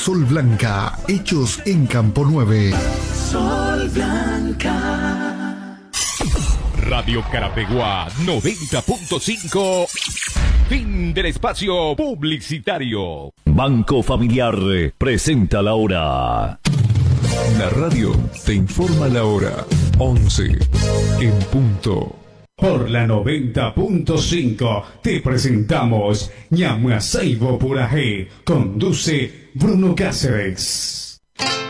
Sol Blanca, hechos en Campo 9. Sol Blanca. Radio Carapeguá 90.5. Fin del espacio publicitario. Banco Familiar presenta la hora. La radio te informa la hora. 11 en punto. Por la 90.5 te presentamos Ñamua Saibo Puraje. Conduce Bruno Cáceres.